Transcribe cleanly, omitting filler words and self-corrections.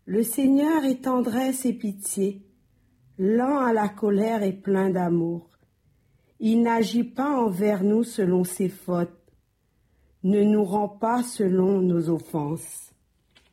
Le Seigneur est tendresse et pitié, lent à la colère et plein d'amour. Il n'agit pas envers nous selon ses fautes, ne nous rend pas selon nos offenses.